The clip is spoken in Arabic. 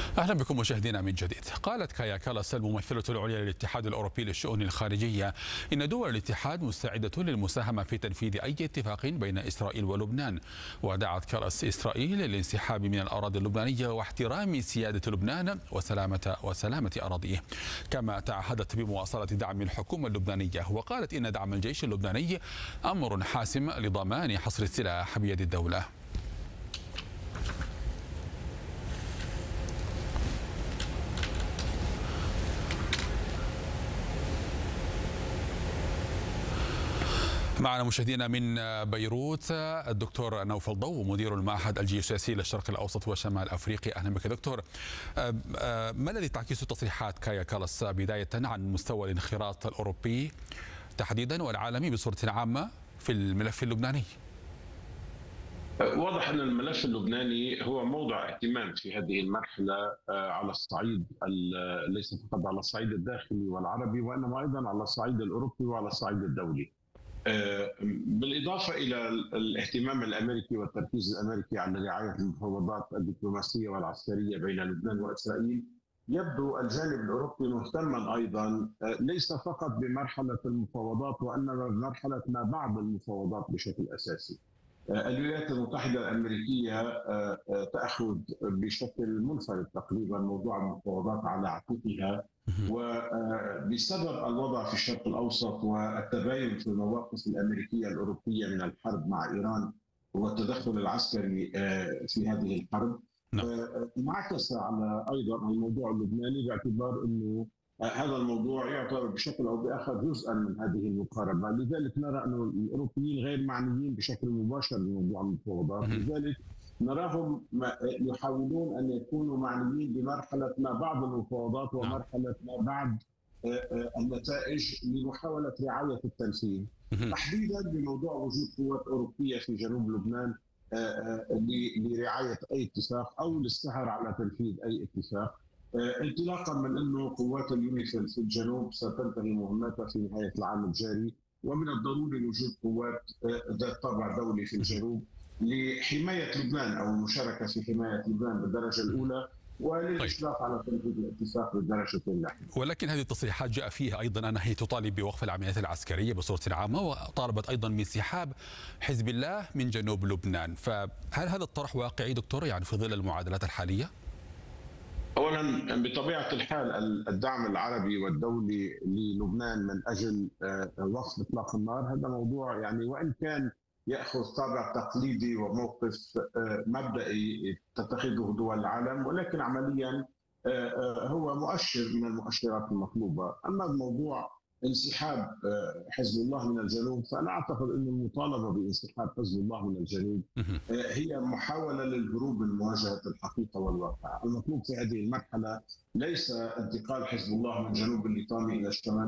أهلا بكم مشاهدينا من جديد. قالت كايا كالاس الممثلة العليا للاتحاد الأوروبي للشؤون الخارجية إن دول الاتحاد مستعدة للمساهمة في تنفيذ أي اتفاق بين إسرائيل ولبنان. ودعت كالاس إسرائيل للانسحاب من الأراضي اللبنانية واحترام سيادة لبنان وسلامة أراضيه، كما تعهدت بمواصلة دعم الحكومة اللبنانية، وقالت إن دعم الجيش اللبناني أمر حاسم لضمان حصر السلاح بيد الدولة. معنا مشاهدينا من بيروت الدكتور نوفل ضو، مدير المعهد الجيوسياسي للشرق الأوسط وشمال أفريقيا. أهلا بك دكتور. ما الذي تعكس تصريحات كايا كالاس بداية عن مستوى الانخراط الأوروبي تحديدا والعالمي بصورة عامة في الملف اللبناني؟ واضح أن الملف اللبناني هو موضع اهتمام في هذه المرحلة على الصعيد ليس فقط على الصعيد الداخلي والعربي، وإنما أيضا على الصعيد الأوروبي وعلى الصعيد الدولي. بالإضافة إلى الاهتمام الأمريكي والتركيز الأمريكي على رعاية المفاوضات الدبلوماسية والعسكرية بين لبنان وإسرائيل، يبدو الجانب الأوروبي مهتما أيضا ليس فقط بمرحلة المفاوضات وإنما بمرحلة ما بعد المفاوضات بشكل أساسي. الولايات المتحدة الأمريكية تأخذ بشكل منفرد تقريبا موضوع المفاوضات على عاتقها، وبسبب الوضع في الشرق الأوسط والتباين في المواقف الأمريكية الأوروبية من الحرب مع إيران والتدخل العسكري في هذه الحرب، انعكس على أيضا الموضوع اللبناني، باعتبار أنه هذا الموضوع يعتبر بشكل او باخر جزءا من هذه المقاربه. لذلك نرى ان الاوروبيين غير معنيين بشكل مباشر بموضوع المفاوضات، لذلك نراهم يحاولون ان يكونوا معنيين بمرحله ما بعد المفاوضات ومرحله ما بعد النتائج لمحاوله رعايه التنفيذ، تحديدا بموضوع وجود قوات اوروبيه في جنوب لبنان لرعايه اي اتفاق او للسهر على تنفيذ اي اتفاق، انطلاقا من انه قوات اليونيفيل في الجنوب ستنتهي مهمتها في نهايه العام الجاري، ومن الضروري وجود قوات ذات طابع دولي في الجنوب لحمايه لبنان او المشاركه في حمايه لبنان بالدرجه الاولى وللاشراف على تنفيذ الاتفاق بالدرجه اللاحقه. ولكن هذه التصريحات جاء فيها ايضا انها هي تطالب بوقف العمليات العسكريه بصوره عامه، وطالبت ايضا بانسحاب حزب الله من جنوب لبنان، فهل هذا الطرح واقعي دكتور يعني في ظل المعادلات الحاليه؟ اولا بطبيعه الحال الدعم العربي والدولي للبنان من اجل وقف اطلاق النار هذا موضوع يعني وان كان ياخذ طابع تقليدي وموقف مبدئي تتخذه دول العالم، ولكن عمليا هو مؤشر من المؤشرات المطلوبه. اما الموضوع انسحاب حزب الله من الجنوب، فانا اعتقد ان المطالبه بانسحاب حزب الله من الجنوب هي محاوله للهروب من مواجهه الحقيقه والواقع. المطلوب في هذه المرحله ليس انتقال حزب الله من جنوب الليطاني الى الشمال